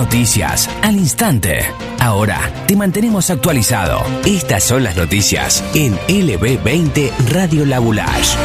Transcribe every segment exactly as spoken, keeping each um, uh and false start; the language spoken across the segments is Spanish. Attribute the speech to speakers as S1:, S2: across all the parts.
S1: noticias al instante. Ahora te mantenemos actualizado. Estas son las noticias en L B veinte Radio La Boulage.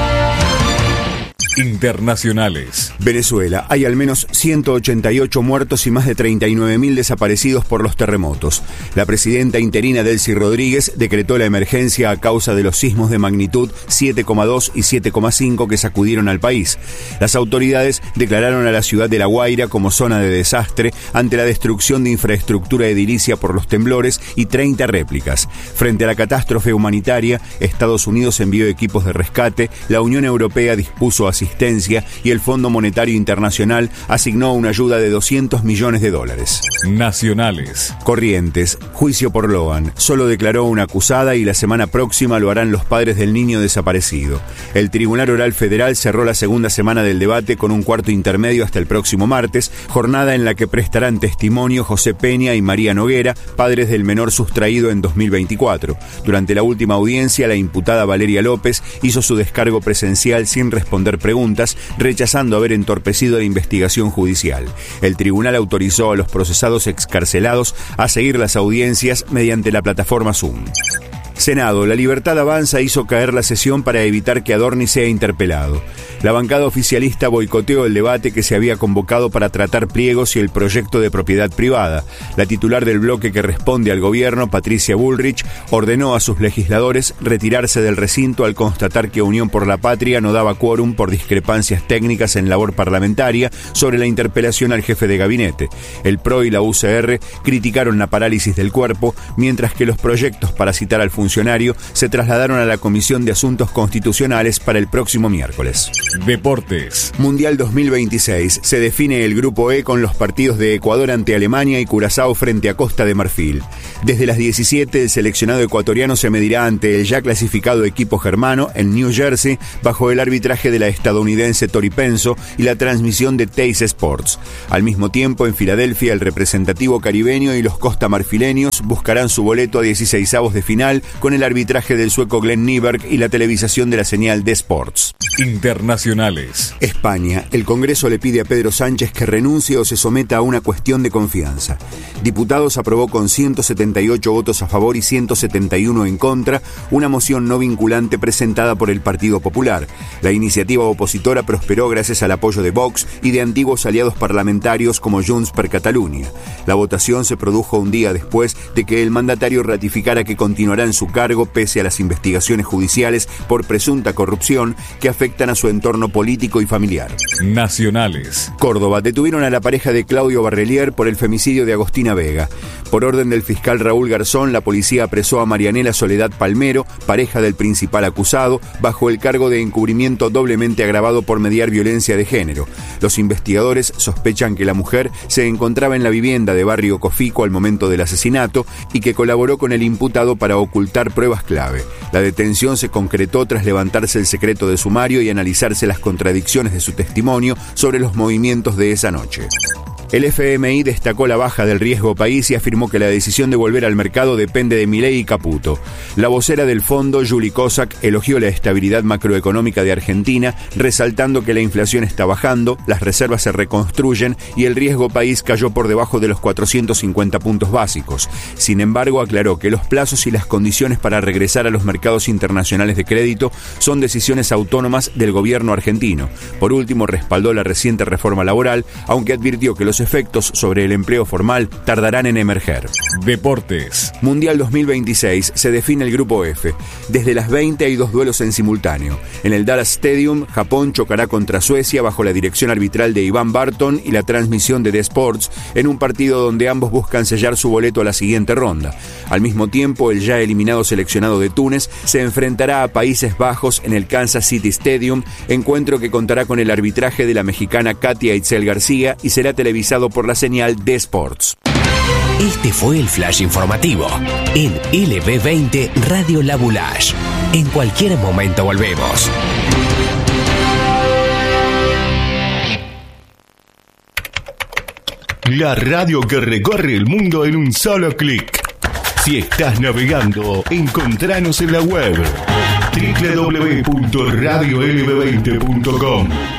S2: Internacionales.
S3: Venezuela. Hay al menos ciento ochenta y ocho muertos y más de treinta y nueve mil desaparecidos por los terremotos. La presidenta interina Delcy Rodríguez decretó la emergencia a causa de los sismos de magnitud siete coma dos y siete coma cinco que sacudieron al país. Las autoridades declararon a la ciudad de La Guaira como zona de desastre ante la destrucción de infraestructura edilicia por los temblores y treinta réplicas. Frente a la catástrofe humanitaria, Estados Unidos envió equipos de rescate, la Unión Europea dispuso asistencia y el Fondo Monetario Internacional asignó una ayuda de doscientos millones de dólares.
S2: Nacionales.
S3: Corrientes. Juicio por Logan. Solo declaró una acusada y la semana próxima lo harán los padres del niño desaparecido. El Tribunal Oral Federal cerró la segunda semana del debate con un cuarto intermedio hasta el próximo martes, jornada en la que prestarán testimonio José Peña y María Noguera, padres del menor sustraído en dos mil veinticuatro. Durante la última audiencia, la imputada Valeria López hizo su descargo presencial sin responder preguntas. preguntas, rechazando haber entorpecido la investigación judicial. El tribunal autorizó a los procesados excarcelados a seguir las audiencias mediante la plataforma Zoom. Senado. La Libertad Avanza hizo caer la sesión para evitar que Adorni sea interpelado. La bancada oficialista boicoteó el debate que se había convocado para tratar pliegos y el proyecto de propiedad privada. La titular del bloque que responde al gobierno, Patricia Bullrich, ordenó a sus legisladores retirarse del recinto al constatar que Unión por la Patria no daba quórum por discrepancias técnicas en labor parlamentaria sobre la interpelación al jefe de gabinete. El P R O y la U C R criticaron la parálisis del cuerpo, mientras que los proyectos para citar al funcionario se trasladaron a la Comisión de Asuntos Constitucionales para el próximo miércoles.
S2: Deportes.
S3: Mundial dos mil veintiséis. Se define el Grupo E con los partidos de Ecuador ante Alemania y Curazao frente a Costa de Marfil. Desde las diecisiete, el seleccionado ecuatoriano se medirá ante el ya clasificado equipo germano en New Jersey bajo el arbitraje de la estadounidense Tori Penso y la transmisión de Teis Sports. Al mismo tiempo, en Filadelfia, el representativo caribeño y los costamarfileños buscarán su boleto a dieciseisavos de final con el arbitraje del sueco Glenn Nyberg y la televisión de la señal de Sports.
S2: Internacionales.
S3: España. El Congreso le pide a Pedro Sánchez que renuncie o se someta a una cuestión de confianza. Diputados aprobó con ciento setenta y ocho votos a favor y ciento setenta y uno en contra una moción no vinculante presentada por el Partido Popular. La iniciativa opositora prosperó gracias al apoyo de Vox y de antiguos aliados parlamentarios como Junts per Catalunya. La votación se produjo un día después de que el mandatario ratificara que continuará en su cargo pese a las investigaciones judiciales por presunta corrupción que afectan a su entorno político y familiar.
S2: Nacionales.
S3: Córdoba. Detuvieron a la pareja de Claudio Barrelier por el femicidio de Agostina Vega. Por orden del fiscal Raúl Garzón, la policía apresó a Marianela Soledad Palmero, pareja del principal acusado, bajo el cargo de encubrimiento doblemente agravado por mediar violencia de género. Los investigadores sospechan que la mujer se encontraba en la vivienda de Barrio Cofico al momento del asesinato y que colaboró con el imputado para ocultar pruebas clave. La detención se concretó tras levantarse el secreto de sumario y analizarse las contradicciones de su testimonio sobre los movimientos de esa noche. El F M I destacó la baja del riesgo país y afirmó que la decisión de volver al mercado depende de Milei y Caputo. La vocera del fondo, Julie Kosak, elogió la estabilidad macroeconómica de Argentina, resaltando que la inflación está bajando, las reservas se reconstruyen y el riesgo país cayó por debajo de los cuatrocientos cincuenta puntos básicos. Sin embargo, aclaró que los plazos y las condiciones para regresar a los mercados internacionales de crédito son decisiones autónomas del gobierno argentino. Por último, respaldó la reciente reforma laboral, aunque advirtió que los efectos sobre el empleo formal tardarán en emerger.
S2: Deportes.
S3: Mundial dos mil veintiséis. Se define el Grupo F. Desde las veinte hay dos duelos en simultáneo. En el Dallas Stadium, Japón chocará contra Suecia bajo la dirección arbitral de Iván Barton y la transmisión de The Sports en un partido donde ambos buscan sellar su boleto a la siguiente ronda. Al mismo tiempo, el ya eliminado seleccionado de Túnez se enfrentará a Países Bajos en el Kansas City Stadium, encuentro que contará con el arbitraje de la mexicana Katia Itzel García y será televisado por la señal de Sports.
S1: Este fue el flash informativo en L B veinte Radio La Boulage. En cualquier momento volvemos.
S4: La radio que recorre el mundo en un solo clic. Si estás navegando, encontranos en la web doble u doble u doble u punto radio l b veinte punto com.